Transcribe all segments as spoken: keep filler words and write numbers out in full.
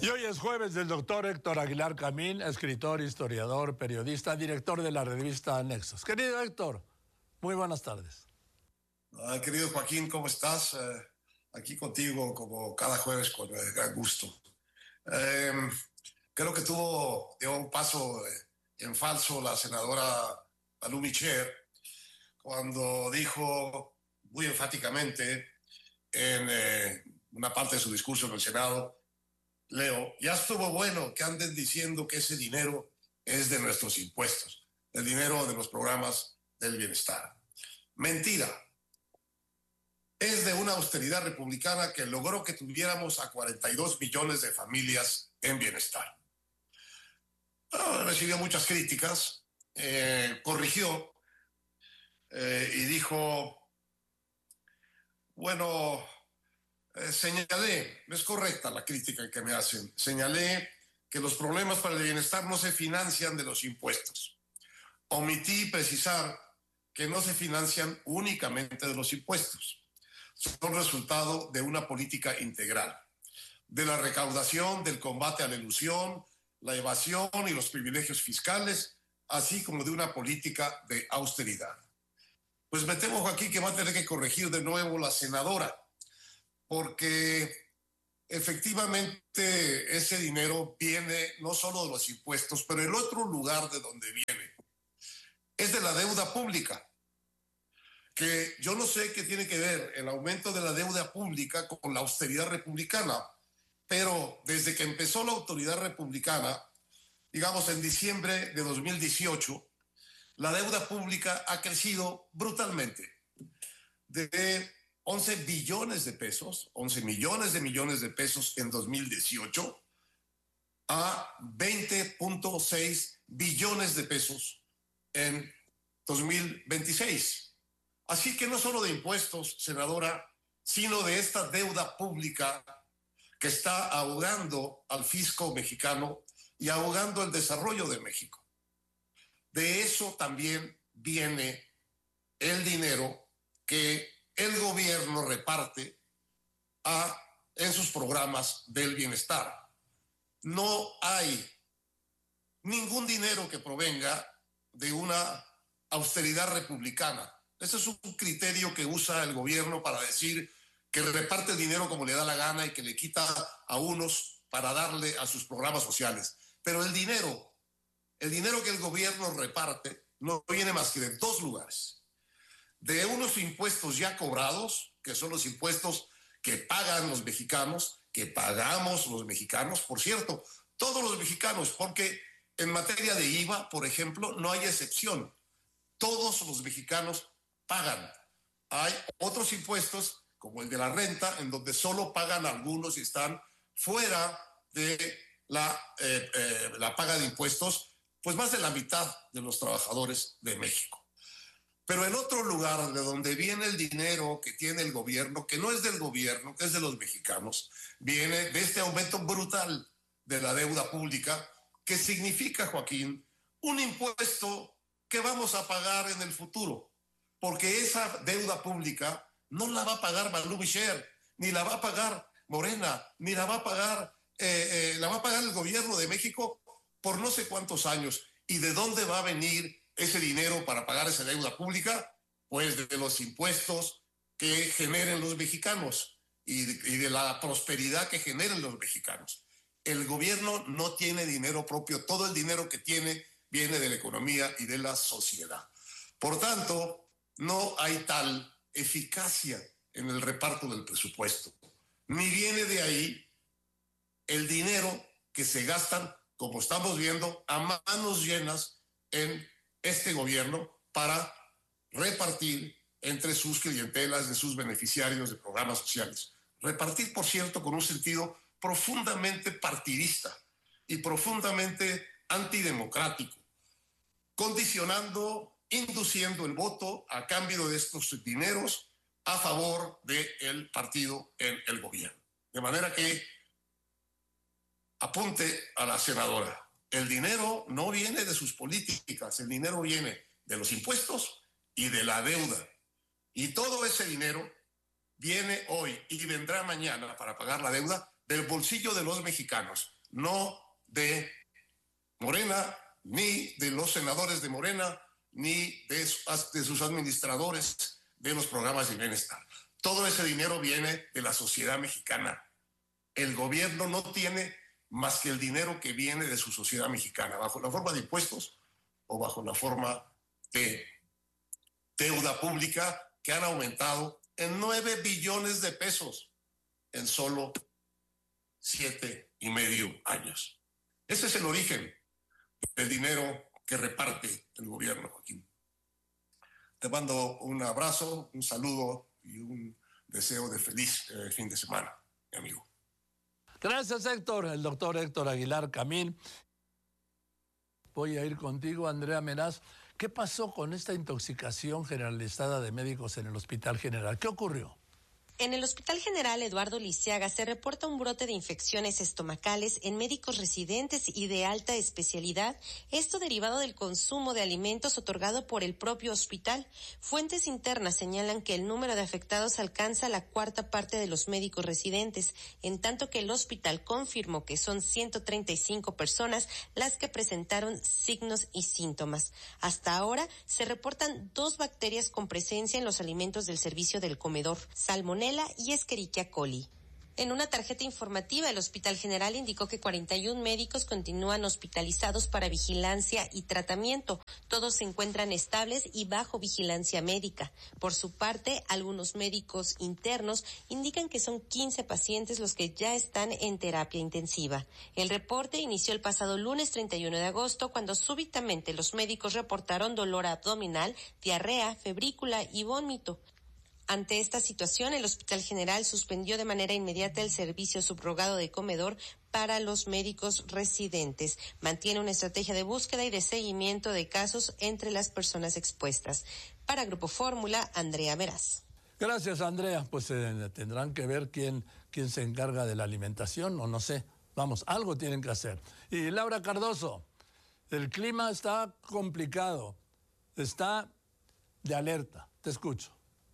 Y hoy es jueves del doctor Héctor Aguilar Camín, escritor, historiador, periodista, director de la revista Nexos. Querido Héctor, muy buenas tardes. Ah, querido Joaquín, ¿cómo estás? Eh, aquí contigo como cada jueves con eh, gran gusto. Eh, creo que tuvo dio un paso eh, en falso la senadora Malú Micher cuando dijo muy enfáticamente en eh, una parte de su discurso en el Senado: Leo, ya estuvo bueno que anden diciendo que ese dinero es de nuestros impuestos, el dinero de los programas del bienestar. Mentira. Es de una austeridad republicana que logró que tuviéramos a cuarenta y dos millones de familias en bienestar. Ah, recibió muchas críticas, eh, corrigió eh, y dijo, bueno, eh, señalé, es correcta la crítica que me hacen, señalé que los problemas para el bienestar no se financian de los impuestos. Omití precisar que no se financian únicamente de los impuestos. Son resultado de una política integral, de la recaudación, del combate a la elusión, la evasión y los privilegios fiscales, así como de una política de austeridad. Pues me temo, Joaquín, que va a tener que corregir de nuevo la senadora, porque efectivamente ese dinero viene no solo de los impuestos, pero el otro lugar de donde viene es de la deuda pública, que yo no sé qué tiene que ver el aumento de la deuda pública con la austeridad republicana, pero desde que empezó la autoridad republicana, digamos en diciembre de dos mil dieciocho, la deuda pública ha crecido brutalmente, de once billones de pesos, once millones de millones de pesos en dos mil dieciocho, a veinte punto seis billones de pesos en dos mil veintiséis. Así que no solo de impuestos, senadora, sino de esta deuda pública que está ahogando al fisco mexicano y ahogando el desarrollo de México. De eso también viene el dinero que el gobierno reparte a, en sus programas del bienestar. No hay ningún dinero que provenga de una austeridad republicana. Ese es un criterio que usa el gobierno para decir que reparte el dinero como le da la gana y que le quita a unos para darle a sus programas sociales. Pero el dinero, el dinero que el gobierno reparte no viene más que de dos lugares. De unos impuestos ya cobrados, que son los impuestos que pagan los mexicanos, que pagamos los mexicanos, por cierto, todos los mexicanos, porque en materia de I V A, por ejemplo, no hay excepción. Todos los mexicanos pagan. Hay otros impuestos, como el de la renta, en donde solo pagan algunos y están fuera de la, eh, eh, la paga de impuestos, pues más de la mitad de los trabajadores de México. Pero el otro lugar de donde viene el dinero que tiene el gobierno, que no es del gobierno, que es de los mexicanos, viene de este aumento brutal de la deuda pública, que significa, Joaquín, un impuesto que vamos a pagar en el futuro. Porque esa deuda pública no la va a pagar Malú Micher, ni la va a pagar Morena, ni la va a pagar, eh, eh, la va a pagar el gobierno de México por no sé cuántos años. ¿Y de dónde va a venir ese dinero para pagar esa deuda pública? Pues de los impuestos que generen los mexicanos y de, y de la prosperidad que generen los mexicanos. El gobierno no tiene dinero propio, todo el dinero que tiene viene de la economía y de la sociedad. Por tanto, no hay tal eficacia en el reparto del presupuesto, ni viene de ahí el dinero que se gastan, como estamos viendo, a manos llenas en este gobierno para repartir entre sus clientelas, de sus beneficiarios de programas sociales. Repartir, por cierto, con un sentido profundamente partidista y profundamente antidemocrático, condicionando, induciendo el voto a cambio de estos dineros a favor del partido en el gobierno. De manera que apunte a la senadora, el dinero no viene de sus políticas, el dinero viene de los impuestos y de la deuda. Y todo ese dinero viene hoy y vendrá mañana para pagar la deuda del bolsillo de los mexicanos. no de Morena, ni de los senadores de Morena, ni de, de sus administradores de los programas de bienestar. Todo ese dinero viene de la sociedad mexicana. El gobierno no tiene más que el dinero que viene de su sociedad mexicana, bajo la forma de impuestos o bajo la forma de deuda pública, que han aumentado en nueve billones de pesos en solo siete y medio años. Ese es el origen del dinero que reparte el gobierno, Joaquín. Te mando un abrazo, un saludo y un deseo de feliz eh, fin de semana, mi amigo. Gracias, Héctor. El doctor Héctor Aguilar Camín. Voy a ir contigo, Andrea Meraz. ¿Qué pasó con esta intoxicación generalizada de médicos en el Hospital General? ¿Qué ocurrió? En el Hospital General Eduardo Lisiaga se reporta un brote de infecciones estomacales en médicos residentes y de alta especialidad, esto derivado del consumo de alimentos otorgado por el propio hospital. Fuentes internas señalan que el número de afectados alcanza la cuarta parte de los médicos residentes, en tanto que el hospital confirmó que son ciento treinta y cinco personas las que presentaron signos y síntomas. Hasta ahora se reportan dos bacterias con presencia en los alimentos del servicio del comedor, Salmonella y Escherichia coli. En una tarjeta informativa, el Hospital General indicó que cuarenta y un médicos continúan hospitalizados para vigilancia y tratamiento. Todos se encuentran estables y bajo vigilancia médica. Por su parte, algunos médicos internos indican que son quince pacientes los que ya están en terapia intensiva. El reporte inició el pasado lunes treinta y uno de agosto, cuando súbitamente los médicos reportaron dolor abdominal, diarrea, febrícula y vómito. Ante esta situación, el Hospital General suspendió de manera inmediata el servicio subrogado de comedor para los médicos residentes. Mantiene una estrategia de búsqueda y de seguimiento de casos entre las personas expuestas. Para Grupo Fórmula, Andrea Meraz. Gracias, Andrea. Pues eh, tendrán que ver quién, quién se encarga de la alimentación, o no sé. Vamos, algo tienen que hacer. Y Laura Cardoso, el clima está complicado, está de alerta. Te escucho.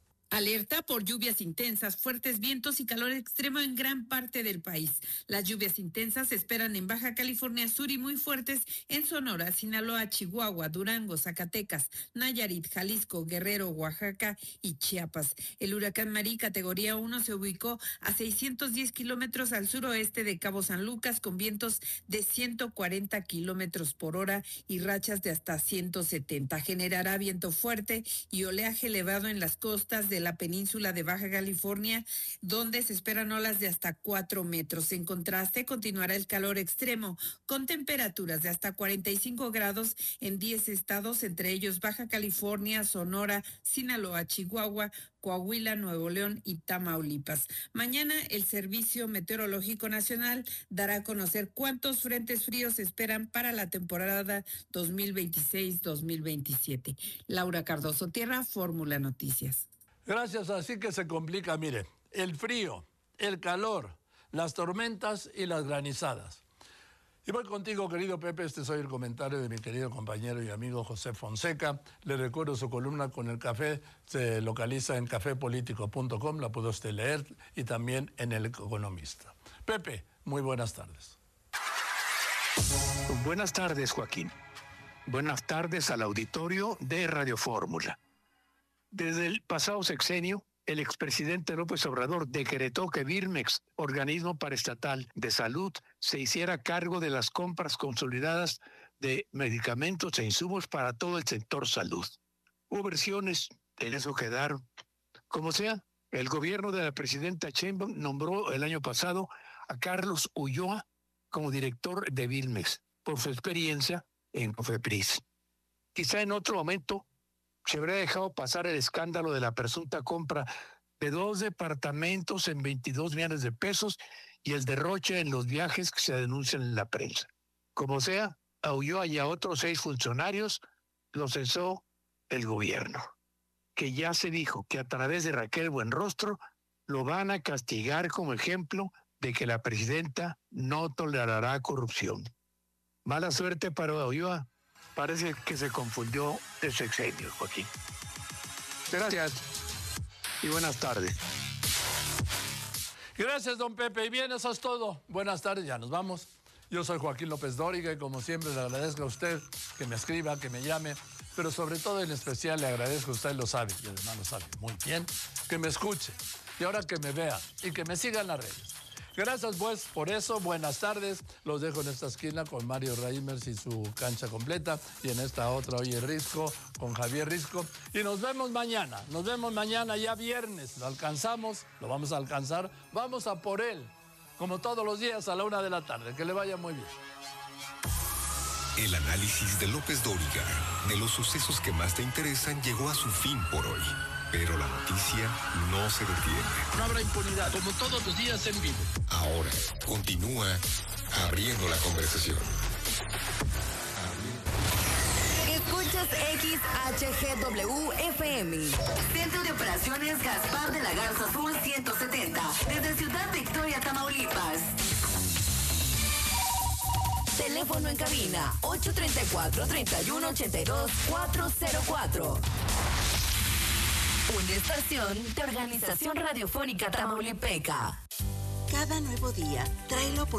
Alerta por lluvias intensas, fuertes vientos y calor extremo en gran parte del país. Las lluvias intensas se esperan en Baja California Sur y muy fuertes en Sonora, Sinaloa, Chihuahua, Durango, Zacatecas, Nayarit, Jalisco, Guerrero, Oaxaca y Chiapas. El huracán Marí, categoría uno, se ubicó a seiscientos diez kilómetros al suroeste de Cabo San Lucas con vientos de ciento cuarenta kilómetros por hora y rachas de hasta ciento setenta. Generará viento fuerte y oleaje elevado en las costas de la península de Baja California, donde se esperan olas de hasta cuatro metros. En contraste, continuará el calor extremo, con temperaturas de hasta cuarenta y cinco grados en diez estados, entre ellos Baja California, Sonora, Sinaloa, Chihuahua, Coahuila, Nuevo León y Tamaulipas. Mañana el Servicio Meteorológico Nacional dará a conocer cuántos frentes fríos se esperan para la temporada dos mil veintiséis dos mil veintisiete. Laura Cardoso Tierra, Fórmula Noticias. Gracias, así que se complica, mire, el frío, el calor, las tormentas y las granizadas. Y voy contigo, querido Pepe, este soy el comentario de mi querido compañero y amigo José Fonseca. Le recuerdo su columna con el café, se localiza en café político punto com, la puede usted leer, y también en El Economista. Pepe, muy buenas tardes. Buenas tardes, Joaquín. Buenas tardes al auditorio de Radio Fórmula. Desde el pasado sexenio, el expresidente López Obrador decretó que Birmex, organismo paraestatal de salud, se hiciera cargo de las compras consolidadas de medicamentos e insumos para todo el sector salud. Hubo versiones, en eso quedaron. Como sea, el gobierno de la presidenta Sheinbaum nombró el año pasado a Carlos Ulloa como director de Birmex por su experiencia en Cofepris. Quizá en otro momento se habría dejado pasar el escándalo de la presunta compra de dos departamentos en veintidós millones de pesos y el derroche en los viajes que se denuncian en la prensa. Como sea, a Ulloa y a otros seis funcionarios los cesó el gobierno, que ya se dijo que a través de Raquel Buenrostro lo van a castigar como ejemplo de que la presidenta no tolerará corrupción. Mala suerte para Ulloa. Parece que se confundió de sexenio, Joaquín. Gracias y buenas tardes. Gracias, don Pepe. Y bien, eso es todo. Buenas tardes, ya nos vamos. Yo soy Joaquín López Dóriga y como siempre le agradezco a usted que me escriba, que me llame, pero sobre todo en especial le agradezco, usted lo sabe, y además lo sabe muy bien, que me escuche y ahora que me vea y que me siga en las redes. Gracias pues por eso, buenas tardes, los dejo en esta esquina con Mario Reimers y su cancha completa y en esta otra hoy Risco con Javier Risco y nos vemos mañana, nos vemos mañana ya viernes, lo alcanzamos, lo vamos a alcanzar, vamos a por él, como todos los días a la una de la tarde, que le vaya muy bien. El análisis de López Dóriga de los sucesos que más te interesan llegó a su fin por hoy. Pero la noticia no se detiene. No habrá impunidad, como todos los días en vivo. Ahora, continúa abriendo la conversación. Escuchas X H G W F M. Centro de Operaciones Gaspar de la Garza Azul ciento setenta. Desde Ciudad Victoria, Tamaulipas. Teléfono en cabina ocho tres cuatro, tres uno ocho dos, cuatro cero cuatro. Una estación de Organización Radiofónica Tamaulipeca. Cada nuevo día trae la oportunidad